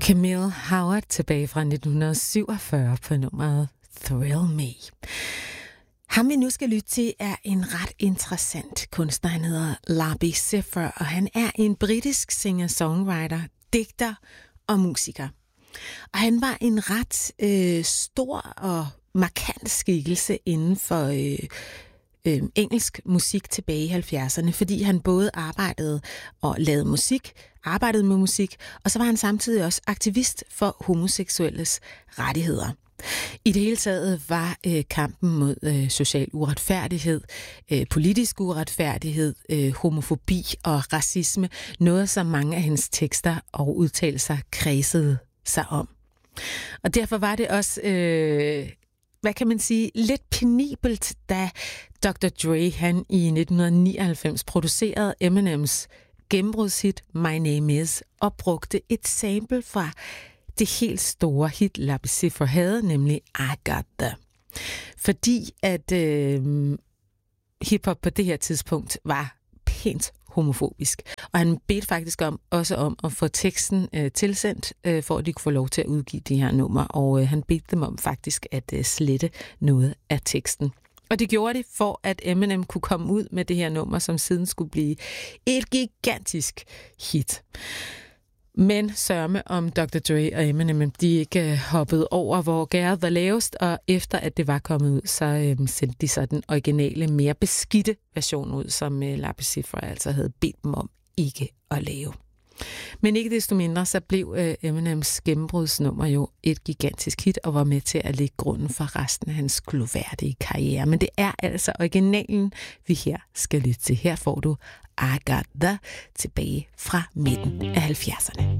Camille Howard tilbage fra 1947 på nummeret Thrill Me. Ham vi nu skal lytte til er en ret interessant kunstner. Han hedder Labi Siffre, og han er en britisk singer-songwriter, digter og musiker. Og han var en ret stor og markant skikkelse inden for engelsk musik tilbage i 70'erne, fordi han både arbejdede og lavede musik, arbejdede med musik, og så var han samtidig også aktivist for homoseksuelles rettigheder. I det hele taget var kampen mod social uretfærdighed, politisk uretfærdighed, homofobi og racisme noget, som mange af hendes tekster og udtalelser kredsede sig om. Og derfor var det også hvad kan man sige, lidt penibelt, da Dr. Dre han i 1999 producerede Eminems gennembrudshit My Name Is og brugte et sample fra det helt store hit Labi Siffre havde, nemlig I Got The. Fordi at hiphop på det her tidspunkt var pænt homofobisk. Og han bedte faktisk også om at få teksten tilsendt, for at de kunne få lov til at udgive de her numre. Og han bedte dem om faktisk at slette noget af teksten. Og det gjorde de for, at Eminem kunne komme ud med det her nummer, som siden skulle blive et gigantisk hit. Men sørme om Dr. Dre og Eminem, de ikke hoppede over, hvor gæret var lavest, og efter at det var kommet ud, så sendte de så den originale, mere beskidte version ud, som Labi Siffre altså havde bedt dem om ikke at lave. Men ikke desto mindre, så blev Eminems gennembrudsnummer jo et gigantisk hit, og var med til at lægge grunden for resten af hans gloværdige karriere. Men det er altså originalen, vi her skal lytte til. Her får du I Got The tilbage fra midten af 70'erne.